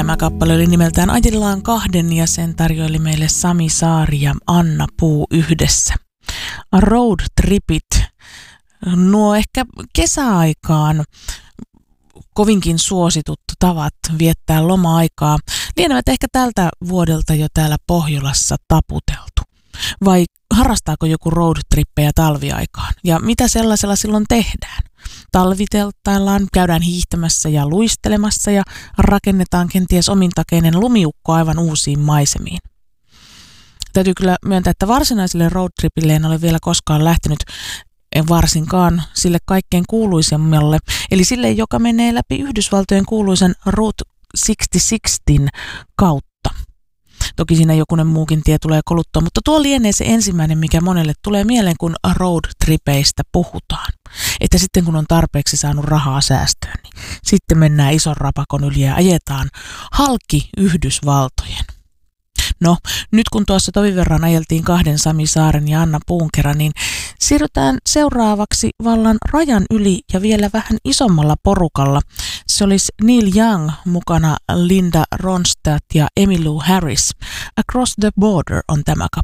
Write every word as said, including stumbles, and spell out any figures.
Tämä kappale oli nimeltään Ajellaan kahden ja sen tarjoili meille Sami Saari ja Anna Puu yhdessä. Road tripit, nuo ehkä kesäaikaan kovinkin suositut tavat viettää loma-aikaa, lienevät ehkä tältä vuodelta jo täällä Pohjolassa taputeltu. Vai harrastaako joku roadtrippejä talviaikaan? Ja mitä sellaisella silloin tehdään? Talviteltaillaan, käydään hiihtämässä ja luistelemassa ja rakennetaan kenties omintakeinen lumiukko aivan uusiin maisemiin. Täytyy kyllä myöntää, että varsinaiselle roadtripille en ole vielä koskaan lähtenyt, en varsinkaan sille kaikkein kuuluisemmalle, eli sille, joka menee läpi Yhdysvaltojen kuuluisen Route kuusikymmentäkuusi kautta. Toki siinä jokunen muukin tie tulee koluttua, mutta tuo lienee se ensimmäinen, mikä monelle tulee mieleen, kun roadtripeistä puhutaan. Että sitten kun on tarpeeksi saanut rahaa säästöön, niin sitten mennään ison rapakon yli ja ajetaan halki Yhdysvaltojen. No, nyt kun tuossa tovin verran ajeltiin kahden Sami Saaren ja Anna Puun kerran, niin siirrytään seuraavaksi vallan rajan yli ja vielä vähän isommalla porukalla. Se olisi Neil Young mukana, Linda Ronstadt ja Emmylou Harris. Across the Border on tämä kappale.